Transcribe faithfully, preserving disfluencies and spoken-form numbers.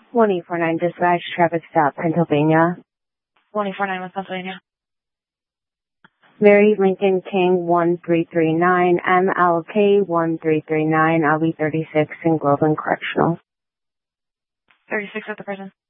one eight four nine dispatch, traffic stop, Pennsylvania. one eight four nine, West Pennsylvania. Mary Lincoln King one three three nine, M L K one three three nine, I'll be thirty-six in Groveland Correctional. thirty-six at the prison.